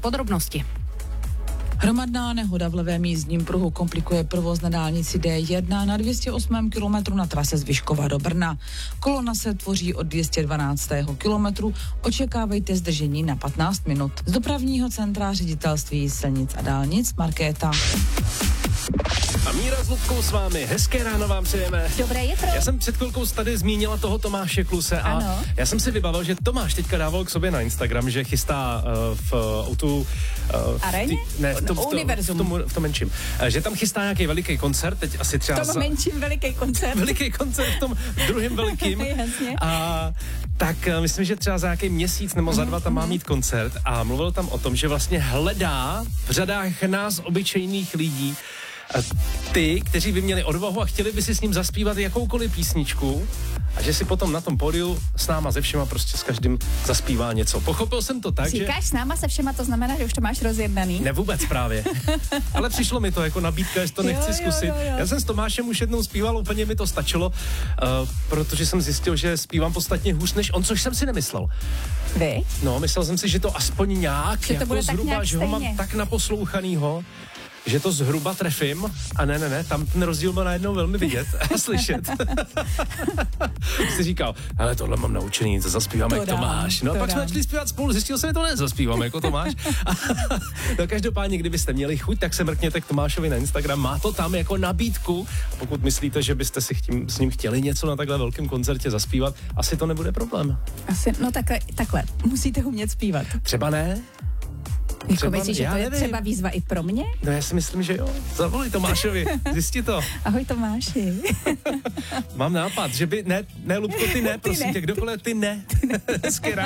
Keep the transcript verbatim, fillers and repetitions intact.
podrobnosti. Hromadná nehoda v levém jízdním pruhu komplikuje provoz na dálnici D jedna na dvě stě osm kilometru na trase z Vyškova do Brna. Kolona se tvoří od dvě stě dvanáctého kilometru, očekávejte zdržení na patnáct minut. Z dopravního centra ředitelství silnic a dálnic Markéta. A Míra s Ludkou s vámi. Hezké ráno vám přejeme. Dobré jitro. Já jsem před chvilkou tady zmínila toho Tomáše Kluse a ano. Já jsem si vybavil, že Tomáš teďka dával k sobě na Instagram, že chystá uh, v autu... Uh, Aréně? Ne, v tom, v, tom, Univerzum. v, tom, v tom menším. Uh, že tam chystá nějaký veliký koncert, teď asi třeba... V tom za... menším veliký koncert. Veliký koncert v tom druhém velikým. Jasně. A tak uh, myslím, že třeba za nějaký měsíc nebo za dva tam má mít koncert a mluvil tam o tom, že vlastně hledá v řadách nás obyčejných lidí ty, kteří by měli odvahu a chtěli by si s ním zaspívat jakoukoliv písničku a že si potom na tom pódiu s náma ze všema prostě s každým zaspívá něco. Pochopil jsem to tak, Říkáš že... s náma se všema, to znamená, že už to máš rozjednaný? Ne vůbec právě. Ale přišlo mi to jako nabídka, že to nechci jo, zkusit. Jo, jo, jo. Já jsem s Tomášem už jednou zpíval, úplně mi to stačilo, uh, protože jsem zjistil, že zpívám podstatně hůř než on, což jsem si nemyslel. Vy? No, myslel jsem si, že to aspoň nějak, Že to jako bude tak zhruba, nějak že ho mám stejně. tak naposlouchanýho, že to zhruba trefím a ne, ne, ne, tam ten rozdíl byl najednou velmi vidět a slyšet. Jsi říkal, ale tohle mám naučený, to zaspíváme To jak dám, Tomáš. No to pak dám. jsme začali zpívat spolu, zjistil jsem, že to nezaspíváme jako Tomáš. No každopádně, kdybyste měli chuť, tak se mrkněte k Tomášovi na Instagram, má to tam jako nabídku. A pokud myslíte, že byste si chtím, s ním chtěli něco na takhle velkém koncertě zaspívat, asi to nebude problém. Asi, no takhle, takhle, musíte umět zpívat. Třeba ne? Jako Třeba- myslíš, že já to je nevím. třeba výzva i pro mě? No já si myslím, že jo. Zavolej Tomášovi, zjisti to. Ahoj Tomáši. Mám nápad, že by, ne, ne Lubko, ty ne, prosím ne. tě, kdokoliv, ty ne. Hezké ráno.